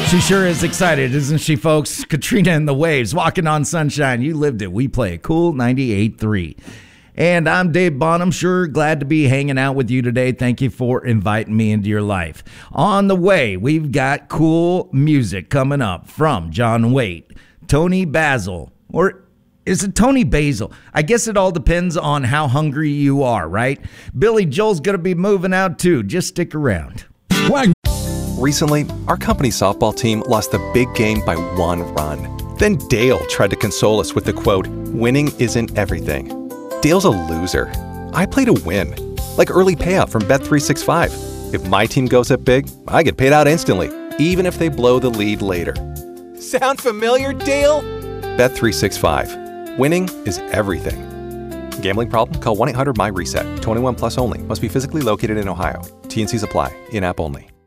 She sure is excited, isn't she, folks? Katrina and the Waves, Walking on Sunshine. You lived it. We play it cool 98.3. And I'm Dave Bonham. Sure glad to be hanging out with you today. Thank you for inviting me into your life. On the way, we've got cool music coming up from John Waite, Tony Basil, or is it Tony Basil? I guess it all depends on how hungry you are, right? Billy Joel's going to be moving out too. Just stick around. Recently, our company softball team lost the big game by 1 run. Then Dale tried to console us with the quote, "Winning isn't everything." Dale's a loser. I play to win, like early payout from Bet365. If my team goes up big, I get paid out instantly, even if they blow the lead later. Sound familiar, Dale? Bet365. Winning is everything. Gambling problem? Call 1-800-MY-RESET. 21 plus only. Must be physically located in Ohio. T&Cs apply. In-app only.